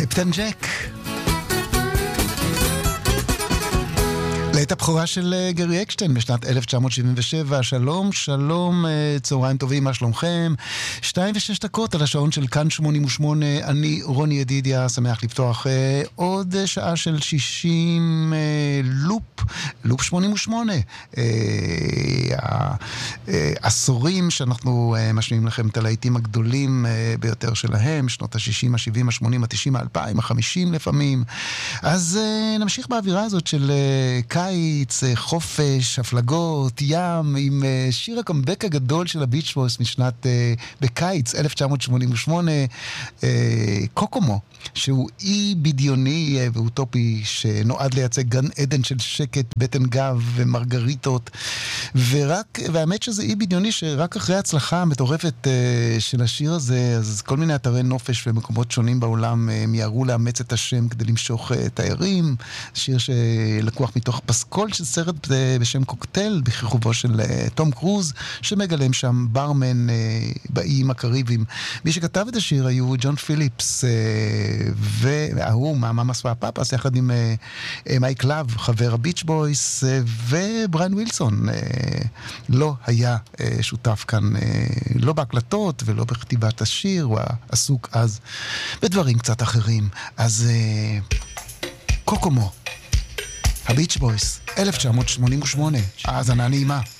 קפטן ג'ק. לעת הבכורה של גרי אקשטיין בשנת 1977. שלום, שלום, צהריים טובים, מה שלומכם? 2:06 על השעון של כאן 88. אני רוני ידידיה, שמח לפתוח עוד שעה של 60 לופ 88. העשורים שאנחנו משמיעים לכם את הלהיטים הגדולים ביותר שלהם, שנות ה-60, ה-70, ה-80, ה-90, ה-2000, ה-50 לפעמים. אז נמשיך באווירה הזאת של קיץ, חופש, הפלגות, ים, עם שיר הקמבק הגדול של הביץ' בויז משנת, בקיץ 1988, קוקומו, שהוא אי בדיוני ואוטופי שנועד לייצג גן עדן של שקט, בטן גב ומרגריטות, והאמת שזה אי בדיוני שרק אחרי ההצלחה המטורפת של השיר הזה, אז כל מיני אתרי נופש ומקומות שונים בעולם מיהרו לאמץ את השם כדי למשוך תיירים. שיר שלקוח מתוך פסקול של סרט בשם קוקטייל, בכיכובו של תום קרוז, שמגלם שם ברמן באיים הקריביים. מי שכתב את השיר היו ג'ון פיליפס, והוא מהמאמאס והפאפאס, יחד עם מייק לאב, חבר הביץ' בויס, ובריין ווילסון לא היה שותף כאן, לא בהקלטות ולא בכתיבת השיר, הוא עסוק אז בדברים קצת אחרים. אז קוקומו, הביץ' בויס, 1988, האזנה נעימה.